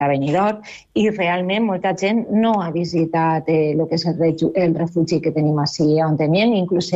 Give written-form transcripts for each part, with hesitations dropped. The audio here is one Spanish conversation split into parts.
a Benidorm, i realment molta gent no ha visitat el que és el refugi que tenim així on tenim, inclús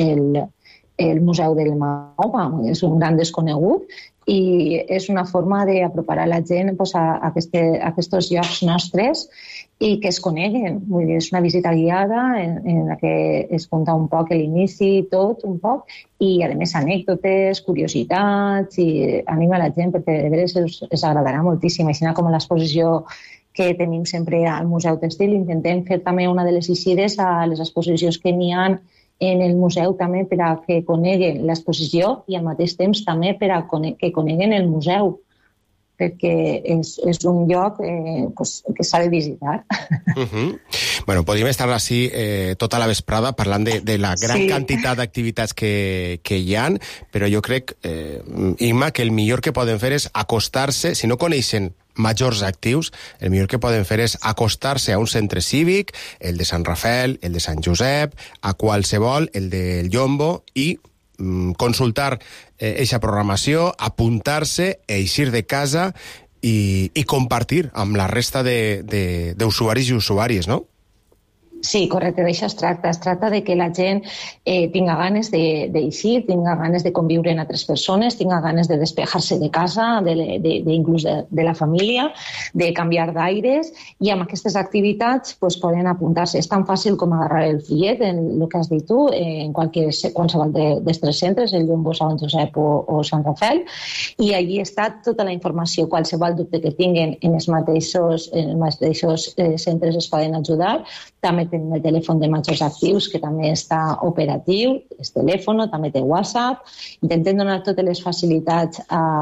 el Museu del Mahoma, és un gran desconegut, i és una forma d'apropar a la gent a aquests llocs nostres i que es coneguen. Vull dir, és una visita guiada en la que es conta un poc l'inici, tot un poc, i a més anècdotes, curiositats, i anima la gent perquè de veres us agradarà moltíssim. Així com l'exposició que tenim sempre al Museu Tèxtil, intentem fer també una de les eixides a les exposicions que n'hi ha en el museu també per a que coneguen l'exposició i al mateix temps també per a que coneguen el museu, perquè és un lloc que s'ha de visitar. Bueno, podríem estar així tota la vesprada parlant de la gran quantitat d'activitats que hi ha, però jo crec, Imma, que el millor que poden fer és acostar-se, si no coneixen majors actius, el millor que poden fer és acostar-se a un centre cívic, el de Sant Rafael, el de Sant Josep, a qualsevol, el del Llombo, i consultar eixa programació, apuntar-se, eixir de casa i compartir amb la resta d'usuaris i usuàries, no? Sí, correcte, d'això es tracta. Es tracta de que la gent tinga ganes d'eixir, tinga ganes de conviure amb altres persones, tinga ganes de despejar-se de casa, inclús de la família, de canviar d'aires, i amb aquestes activitats poden apuntar-se. És tan fàcil com agarrar el fullet, el que has dit tu, en qualsevol dels tres centres, el Llombo, Sant Josep o Sant Rafael, i allí està tota la informació. Qualsevol dubte que tinguin en els mateixos centres es poden ajudar. També tenim el telèfon de majors actius, que també està operatiu, és telèfon, també té WhatsApp. Intentem donar totes les facilitats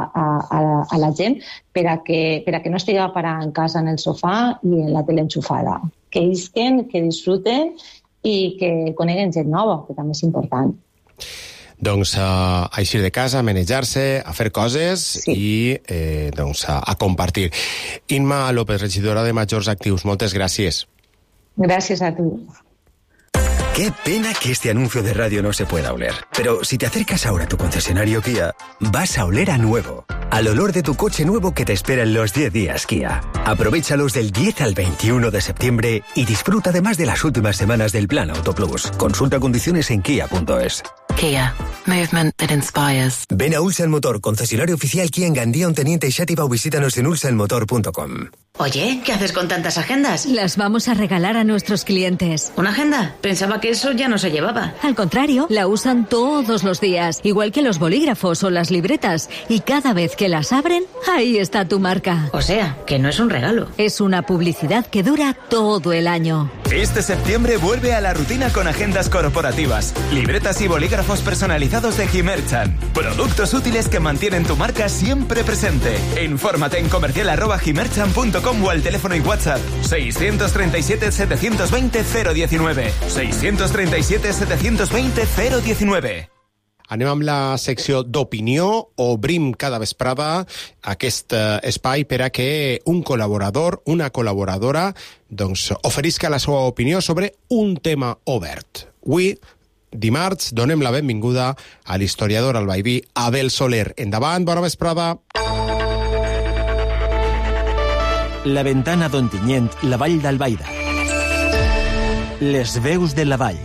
a la gent per a que no estigui parada en casa en el sofà i en la tele enxufada. Que isquen, que disfruten i que coneguen gent nova, que també és important. Doncs a eixir de casa, a manejar-se, a fer coses i a compartir. Imma López, regidora de Majors Actius, moltes gràcies. Gracias a tú. Qué pena que este anuncio de radio no se pueda oler. Pero si te acercas ahora a tu concesionario Kia, vas a oler a nuevo. Al olor de tu coche nuevo que te espera en los 10 días Kia. Aprovéchalos del 10 al 21 de septiembre y disfruta además de las últimas semanas del Plan Auto Plus. Consulta condiciones en kia.es. Kia. Movement that inspires. Ven a Ulsan Motor, concesionario oficial Kia en Gandía, Onteniente y Xàtiva, o visítanos en ulsanmotor.com. Oye, ¿qué haces con tantas agendas? Las vamos a regalar a nuestros clientes. ¿Una agenda? Pensaba que eso ya no se llevaba. Al contrario, la usan todos los días, igual que los bolígrafos o las libretas. Y cada vez que las abren, ahí está tu marca. O sea, que no es un regalo. Es una publicidad que dura todo el año. Este septiembre vuelve a la rutina con agendas corporativas, libretas y bolígrafos personalizados de Gimerchan. Productos útiles que mantienen tu marca siempre presente. Infórmate en comercial@gimerchan.com o al teléfono y WhatsApp 637 720 019. 637 720 019. Anem amb la secció d'opinió. Obrim cada vesprada aquest espai per a que un col·laborador, una col·laboradora, oferisca la seva opinió sobre un tema obert. Avui, dimarts, donem la benvinguda a l'historiador albaibí Abel Soler. Endavant, bona vesprada. La ventana d'Ontinyent, la vall d'Albaida. Les veus de la vall.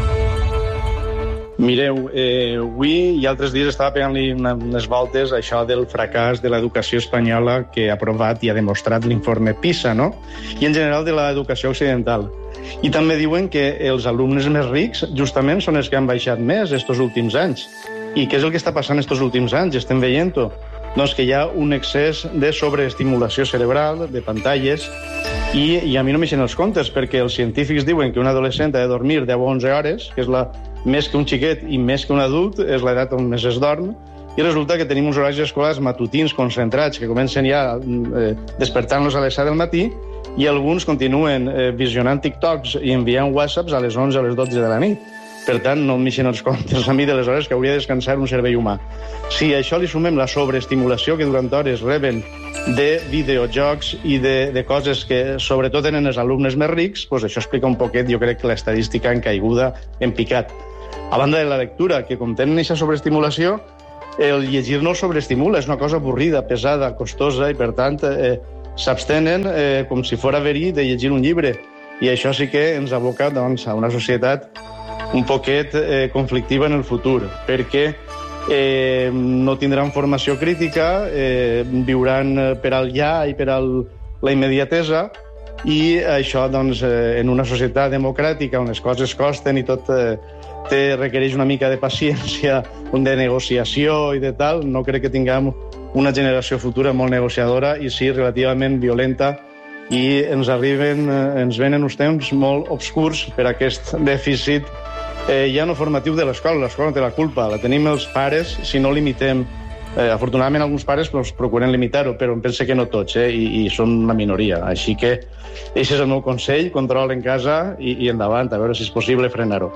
Mireu, avui i altres dies estava pegant-li unes voltes a això del fracàs de l'educació espanyola que ha aprovat i ha demostrat l'informe PISA, no? I en general de l'educació occidental. I també diuen que els alumnes més rics justament són els que han baixat més estos últims anys. I què és el que està passant estos últims anys? Estem veient-ho. Doncs que hi ha un excés de sobreestimulació cerebral, de pantalles, i a mi no m'eixen els comptes, perquè els científics diuen que un adolescent ha de dormir 10 o 11 hores, que és més que un xiquet i més que un adult, és l'edat on més es dorm, i resulta que tenim uns horaris escolars matutins concentrats que comencen ja despertant-los a les 7 del matí, i alguns continuen visionant TikToks i enviant WhatsApps a les 11 o a les 12 de la nit. Per tant, no m'eixen els comptes a mi de les hores que hauria de descansar un cervell humà. Si a això li sumem la sobreestimulació que durant hores reben de videojocs i de coses que sobretot tenen els alumnes més rics, doncs això explica un poquet, jo crec, que l'estadística en caiguda, en picat. A banda de la lectura, que com tenen aquesta sobreestimulació, el llegir no sobreestimula, és una cosa avorrida, pesada, costosa, i per tant s'abstenen com si fos verí de llegir un llibre. I això sí que ens aboca doncs, a una societat un poquet conflictiva en el futur, perquè no tindran formació crítica, viuran per al ja i per la immediatesa, i això doncs, en una societat democràtica on les coses costen i tot requereix una mica de paciència, de negociació i de tal, no crec que tinguem una generació futura molt negociadora i sí relativament violenta, i ens venen uns temps molt obscurs per aquest dèficit ja no formatiu de l'escola no té la culpa, la tenim els pares si no limitem. Afortunadament alguns pares procuren limitar-ho, però em penso que no tots, i són una minoria. Així que aquest és el meu consell, control en casa i endavant, a veure si és possible frenar-ho.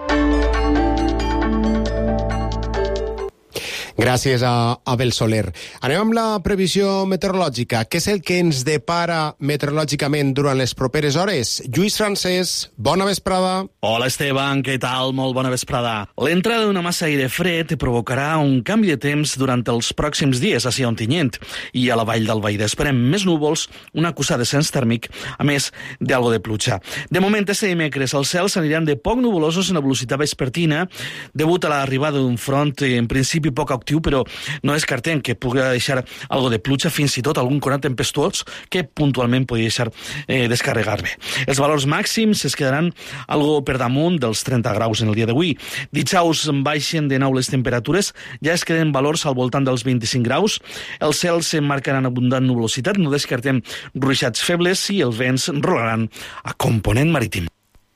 Gràcies a Abel Soler. Anem amb la previsió meteorològica. Què és el que ens depara meteorològicament durant les properes hores? Lluís Francés, bona vesprada. Hola, Esteban, què tal? Molt bona vesprada. L'entrada d'una massa aire fred provocarà un canvi de temps durant els pròxims dies a Ontinyent i a la vall d'Albaida. Esperem més núvols, un acusat descens tèrmic, a més d'algo de pluja. De moment, este dimecres, els cels aniran de poc nuvolosos en la velocitat vespertina, degut a l'arribada d'un front en principi poc actiu, però no descartem que pugui deixar algo de pluja, fins i tot algun corat tempestuós que puntualment pugui deixar descarregar bé. Els valors màxims es quedaran algo per damunt dels 30 graus en el dia d'avui. Dijous baixen de nou les temperatures, ja es queden valors al voltant dels 25 graus, els cels marcaran abundant nuvolositat, no descartem ruixats febles i els vents rolaran a component marítim.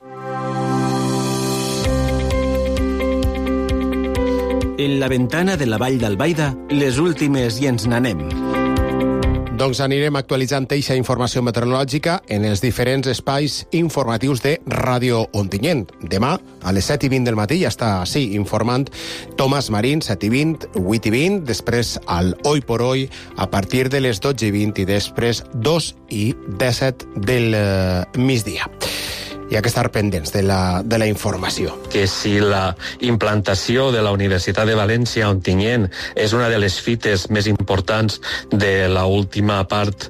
En la ventana de la vall d'Albaida, les últimes i ens n'anem. Doncs anirem actualitzant eixa informació meteorològica en els diferents espais informatius de Ràdio Ontinyent. Demà, a les 7:20 del matí, ja està així informant Tomàs Marín, 7:20, 8:20, després al Hoy por Hoy, a partir de les 12:20 i després 2:17 del migdia. Hi ha que estar pendents de la informació. Que si la implantació de la Universitat de València a Ontinyent és una de les fites més importants de la última part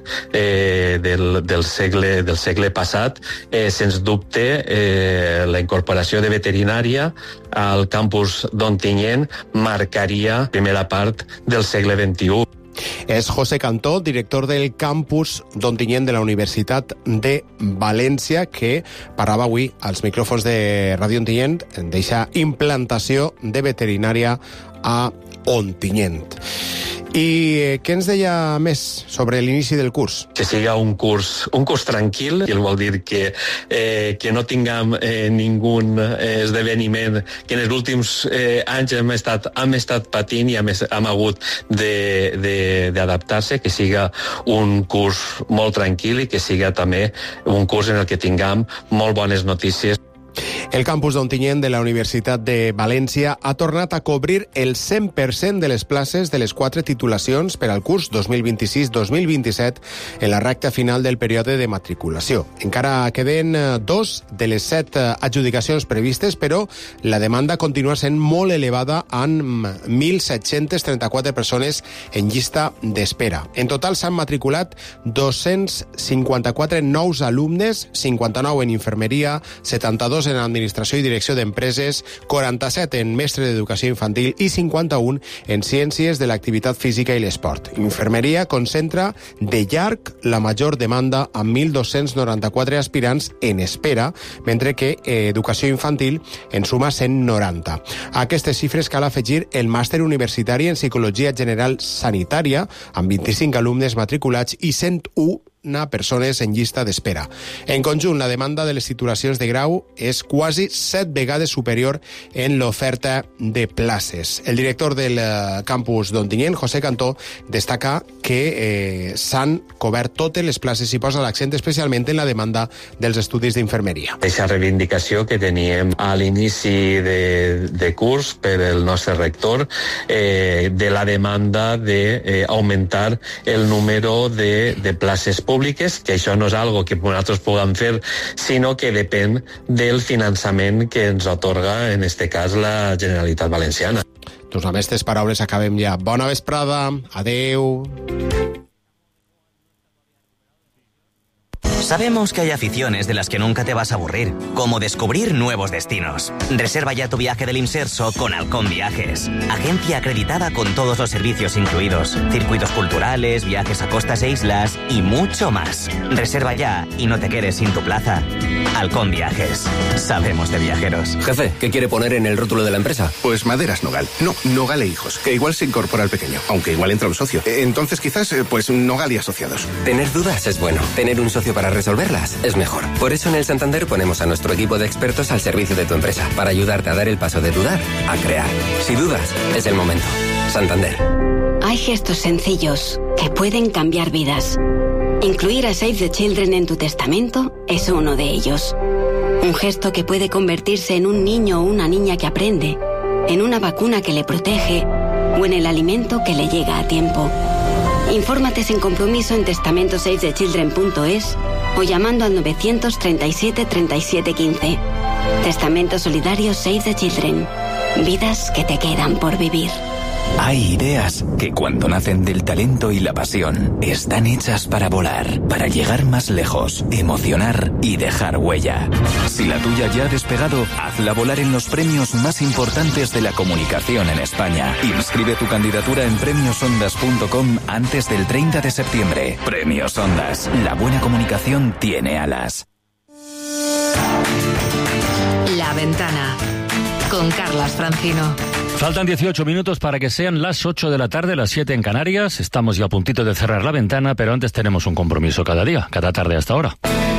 del segle passat, sens dubte la incorporació de veterinària al campus d'Ontinyent marcaria la primera part del segle XXI. És José Cantó, director del campus d'Ontinyent de la Universitat de València, que parlava avui als micròfons de Ràdio Ontinyent d'eixa implantació de veterinària a Ontinyent. I què ens deia més sobre l'inici del curs? Que siga un curs tranquil, i vol dir que no tinguem ningun esdeveniment que en els últims anys hem estat patint i hem hagut d'adaptar-se, que siga un curs molt tranquil i que siga també un curs en el que tinguem molt bones notícies. El campus d'Ontinyent de la Universitat de València ha tornat a cobrir el 100% de les places de les 4 titulacions per al curs 2026-2027 en la recta final del període de matriculació. Encara queden 2 de les 7 adjudicacions previstes, però la demanda continua sent molt elevada amb 1.734 persones en llista d'espera. En total s'han matriculat 254 nous alumnes, 59 en infermeria, 72 en administració i direcció d'empreses, 47 en mestre d'educació infantil i 51 en ciències de l'activitat física i l'esport. Infermeria concentra de llarg la major demanda amb 1.294 aspirants en espera, mentre que educació infantil en suma 190. A aquestes xifres cal afegir el màster universitari en psicologia general sanitària, amb 25 alumnes matriculats i 101 persones en llista d'espera. En conjunt, la demanda de les titulacions de grau és quasi 7 vegades superior en l'oferta de places. El director del campus d'Ontinyent, José Cantó, destaca que s'han cobert totes les places i posa l'accent especialment en la demanda dels estudis d'infermeria. Aquesta reivindicació que teníem a l'inici de curs per el nostre rector, de la demanda d'augmentar el número de places públiques, que això no és algo que nosaltres puguem fer, sinó que depèn del finançament que ens atorga, en este cas, la Generalitat Valenciana. Doncs amb aquestes paraules acabem ja. Bona vesprada, adeu. Sabemos que hay aficiones de las que nunca te vas a aburrir, como descubrir nuevos destinos. Reserva ya tu viaje del Imserso con Halcón Viajes. Agencia acreditada con todos los servicios incluidos. Circuitos culturales, viajes a costas e islas y mucho más. Reserva ya y no te quedes sin tu plaza. Halcón Viajes. Sabemos de viajeros. Jefe, ¿qué quiere poner en el rótulo de la empresa? Pues Maderas Nogal. No, Nogal e Hijos, que igual se incorpora al pequeño, aunque igual entra un socio. Entonces quizás, pues Nogal y Asociados. Tener dudas es bueno. Tener un socio para resolverlas es mejor. Por eso en el Santander ponemos a nuestro equipo de expertos al servicio de tu empresa, para ayudarte a dar el paso de dudar a crear. Si dudas, es el momento. Santander. Hay gestos sencillos que pueden cambiar vidas. Incluir a Save the Children en tu testamento es uno de ellos. Un gesto que puede convertirse en un niño o una niña que aprende, en una vacuna que le protege o en el alimento que le llega a tiempo. Infórmate sin compromiso en testamentosavethechildren.es o llamando al 937 37 15. Testamento solidario Save the Children. Vidas que te quedan por vivir. Hay ideas que cuando nacen del talento y la pasión están hechas para volar, para llegar más lejos, emocionar y dejar huella. Si la tuya ya ha despegado, hazla volar en los premios más importantes de la comunicación en España. Inscribe tu candidatura en premiosondas.com antes del 30 de septiembre. Premios Ondas. La buena comunicación tiene alas. La Ventana con Carlas Francino. Faltan 18 minutos para que sean las 8 de la tarde, las 7 en Canarias. Estamos ya a puntito de cerrar La Ventana, pero antes tenemos un compromiso cada día, cada tarde hasta ahora.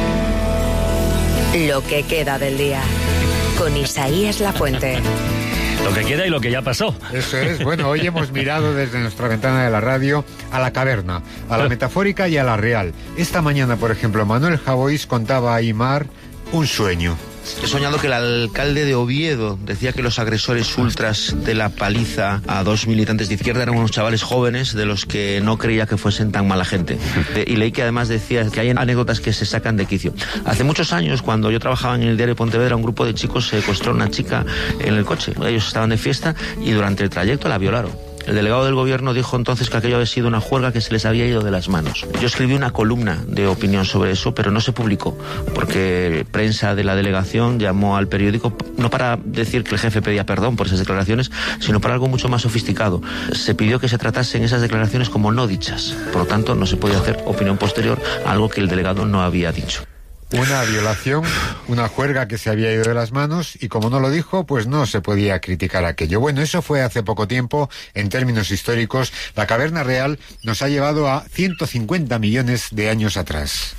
Lo que queda del día, con Isaías Lafuente. Lo que queda y lo que ya pasó. Eso es. Bueno, hoy hemos mirado desde nuestra ventana de la radio a la caverna, a la metafórica y a la real. Esta mañana, por ejemplo, Manuel Javois contaba a Aimar un sueño. He soñado que el alcalde de Oviedo decía que los agresores ultras de la paliza a 2 militantes de izquierda eran unos chavales jóvenes de los que no creía que fuesen tan mala gente. Y leí que además decía que hay anécdotas que se sacan de quicio. Hace muchos años, cuando yo trabajaba en el diario Pontevedra, un grupo de chicos secuestró a una chica en el coche. Ellos estaban de fiesta y durante el trayecto la violaron. El delegado del gobierno dijo entonces que aquello había sido una juerga que se les había ido de las manos. Yo escribí una columna de opinión sobre eso, pero no se publicó, porque prensa de la delegación llamó al periódico no para decir que el jefe pedía perdón por esas declaraciones, sino para algo mucho más sofisticado. Se pidió que se tratasen esas declaraciones como no dichas. Por lo tanto, no se podía hacer opinión posterior a algo que el delegado no había dicho. Una violación, una juerga que se había ido de las manos y como no lo dijo, pues no se podía criticar aquello. Bueno, eso fue hace poco tiempo. En términos históricos, la caverna real nos ha llevado a 150 millones de años atrás.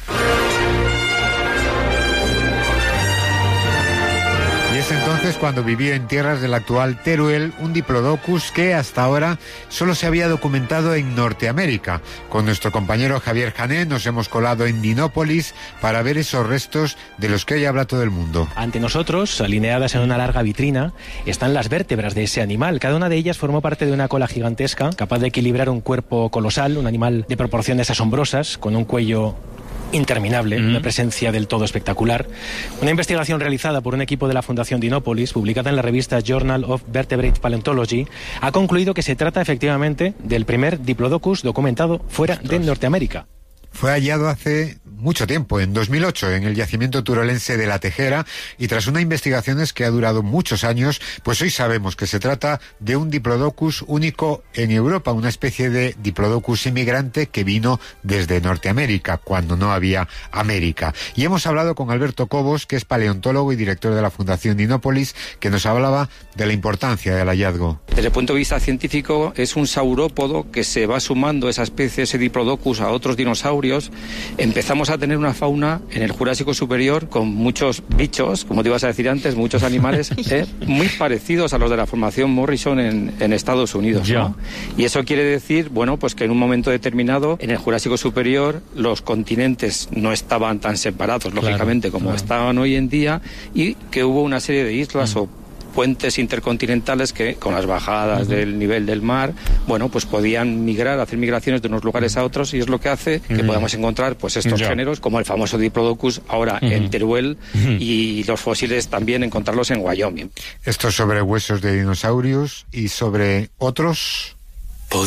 Y es entonces cuando vivió en tierras del actual Teruel un Diplodocus que hasta ahora solo se había documentado en Norteamérica. Con nuestro compañero Javier Jané nos hemos colado en Dinópolis para ver esos restos de los que hoy habla todo el mundo. Ante nosotros, alineadas en una larga vitrina, están las vértebras de ese animal. Cada una de ellas formó parte de una cola gigantesca, capaz de equilibrar un cuerpo colosal, un animal de proporciones asombrosas, con un cuello interminable, una presencia del todo espectacular. Una investigación realizada por un equipo de la Fundación Dinópolis, publicada en la revista Journal of Vertebrate Paleontology, ha concluido que se trata efectivamente del primer Diplodocus documentado fuera de Norteamérica. Fue hallado hace mucho tiempo, en 2008, en el yacimiento turolense de La Tejera, y tras una investigación que ha durado muchos años, pues hoy sabemos que se trata de un Diplodocus único en Europa, una especie de Diplodocus inmigrante que vino desde Norteamérica, cuando no había América. Y hemos hablado con Alberto Cobos, que es paleontólogo y director de la Fundación Dinópolis, que nos hablaba de la importancia del hallazgo. Desde el punto de vista científico, es un saurópodo que se va sumando esa especie, ese Diplodocus, a otros dinosaurios. Empezamos a tener una fauna en el Jurásico superior con muchos bichos, como te ibas a decir antes, muchos animales muy parecidos a los de la formación Morrison en Estados Unidos, ¿no? Y eso quiere decir, bueno, pues que en un momento determinado en el Jurásico superior los continentes no estaban tan separados, lógicamente, como estaban hoy en día, y que hubo una serie de islas o puentes intercontinentales que, con las bajadas del nivel del mar, bueno, pues podían migrar, hacer migraciones de unos lugares a otros, y es lo que hace que podamos encontrar pues estos géneros, como el famoso Diplodocus ahora en Teruel, y los fósiles también encontrarlos en Wyoming. Esto sobre huesos de dinosaurios y sobre otros.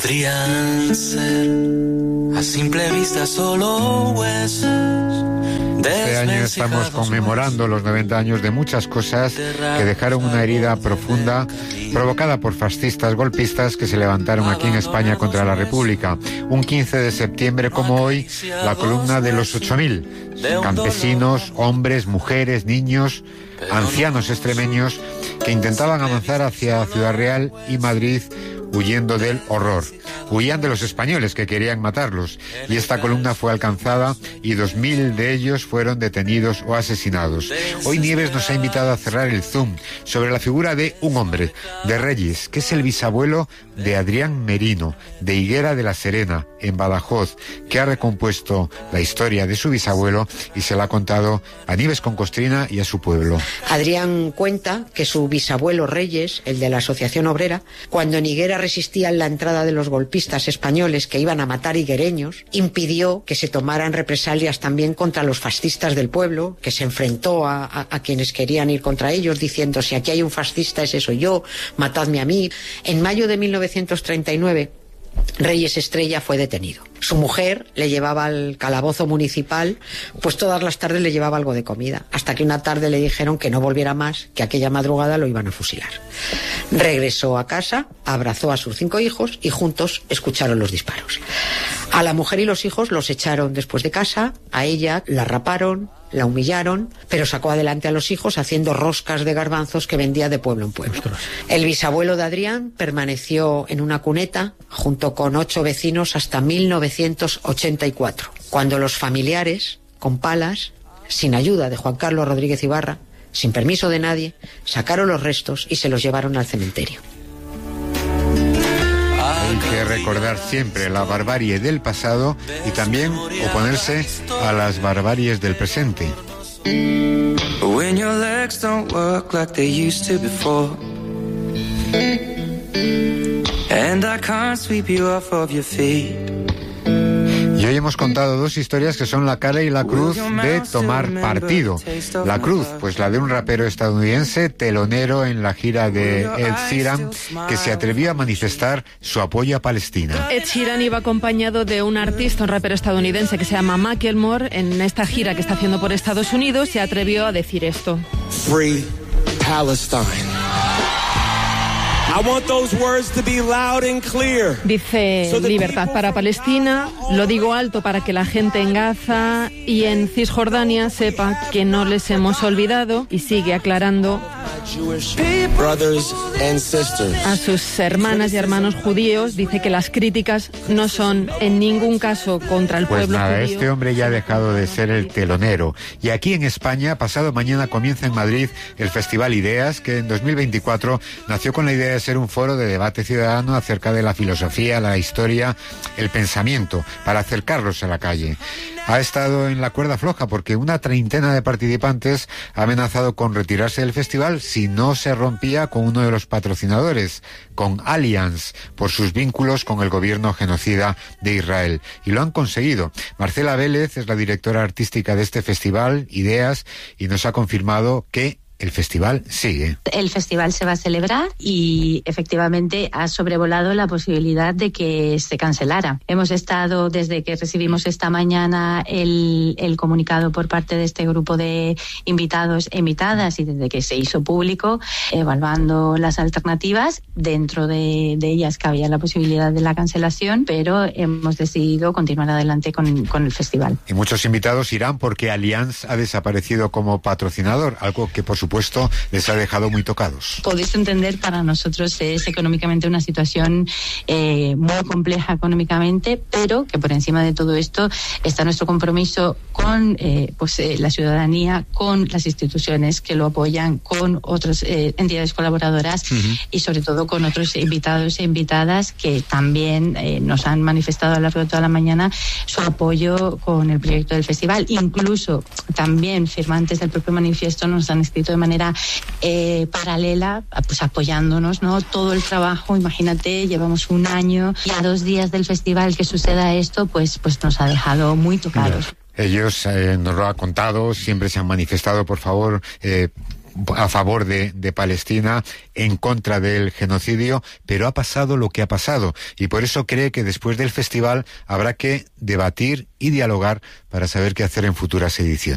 Podrían ser a simple vista solo huesos Este año estamos conmemorando los 90 años de muchas cosas que dejaron una herida profunda provocada por fascistas golpistas que se levantaron aquí en España contra la República. Un 15 de septiembre como hoy, la columna de los 8.000 campesinos, hombres, mujeres, niños, ancianos extremeños que intentaban avanzar hacia Ciudad Real y Madrid huyendo del horror. Huían de los españoles que querían matarlos, y esta columna fue alcanzada y 2.000 de ellos fueron detenidos o asesinados. Hoy Nieves nos ha invitado a cerrar el zoom sobre la figura de un hombre, de Reyes, que es el bisabuelo de Adrián Merino, de Higuera de la Serena, en Badajoz, que ha recompuesto la historia de su bisabuelo y se la ha contado a Nieves con Costrina y a su pueblo. Adrián cuenta que su bisabuelo Reyes, el de la Asociación Obrera, cuando en Higuera resistían la entrada de los golpistas españoles que iban a matar higuereños, impidió que se tomaran represalias también contra los fascistas del pueblo, que se enfrentó a quienes querían ir contra ellos, diciendo: si aquí hay un fascista, ese soy yo, matadme a mí. En mayo de 1939, Reyes Estrella fue detenido. Su mujer le llevaba al calabozo municipal, pues todas las tardes le llevaba algo de comida, hasta que una tarde le dijeron que no volviera más, que aquella madrugada lo iban a fusilar. Regresó a casa, abrazó a sus 5 hijos y juntos escucharon los disparos. A la mujer y los hijos los echaron después de casa, a ella la raparon, la humillaron, pero sacó adelante a los hijos haciendo roscas de garbanzos que vendía de pueblo en pueblo. El bisabuelo de Adrián permaneció en una cuneta junto con 8 vecinos hasta 1984, cuando los familiares, con palas, sin ayuda de Juan Carlos Rodríguez Ibarra, sin permiso de nadie, sacaron los restos y se los llevaron al cementerio. Hay que recordar siempre la barbarie del pasado y también oponerse a las barbaries del presente. When your legs don't work like they used to before, and I can't sweep you off of your feet. Y hoy hemos contado 2 historias que son la cara y la cruz de tomar partido. La cruz, pues la de un rapero estadounidense, telonero en la gira de Ed Sheeran, que se atrevió a manifestar su apoyo a Palestina. Ed Sheeran iba acompañado de un artista, un rapero estadounidense que se llama Macklemore. En esta gira que está haciendo por Estados Unidos se atrevió a decir esto: Free Palestine. I want those words to be loud and clear. Dice: libertad para Palestina, lo digo alto para que la gente en Gaza y en Cisjordania sepa que no les hemos olvidado, y sigue aclarando a sus hermanas y hermanos judíos. Dice que las críticas no son en ningún caso contra el pueblo judío. Este hombre ya ha dejado de ser el telonero. Y aquí en España, pasado mañana comienza en Madrid el Festival Ideas, que en 2024 nació con la idea de ser un foro de debate ciudadano acerca de la filosofía, la historia, el pensamiento, para acercarlos a la calle. Ha estado en la cuerda floja porque una 30 de participantes ha amenazado con retirarse del festival si no se rompía con uno de los patrocinadores, con Allianz, por sus vínculos con el gobierno genocida de Israel. Y lo han conseguido. Marcela Vélez es la directora artística de este festival, Ideas, y nos ha confirmado que el festival sigue. El festival se va a celebrar y efectivamente ha sobrevolado la posibilidad de que se cancelara. Hemos estado, desde que recibimos esta mañana el comunicado por parte de este grupo de invitados e invitadas, y desde que se hizo público, evaluando las alternativas. Dentro de ellas cabía la posibilidad de la cancelación, pero hemos decidido continuar adelante con el festival. Y muchos invitados irán porque Allianz ha desaparecido como patrocinador, algo que por supuesto les ha dejado muy tocados. Podéis entender, para nosotros es económicamente una situación muy compleja económicamente, pero que por encima de todo esto está nuestro compromiso con la ciudadanía, con las instituciones que lo apoyan, con otras entidades colaboradoras y sobre todo con otros invitados e invitadas que también nos han manifestado a lo largo de toda la mañana su apoyo con el proyecto del festival. Incluso también firmantes del propio manifiesto nos han escrito de manera paralela, pues apoyándonos, ¿no? Todo el trabajo, imagínate, llevamos un año y a 2 días del festival que suceda esto, pues nos ha dejado muy tocados. Ellos nos lo han contado, siempre se han manifestado, por favor, a favor de Palestina, en contra del genocidio, pero ha pasado lo que ha pasado y por eso cree que después del festival habrá que debatir y dialogar para saber qué hacer en futuras ediciones.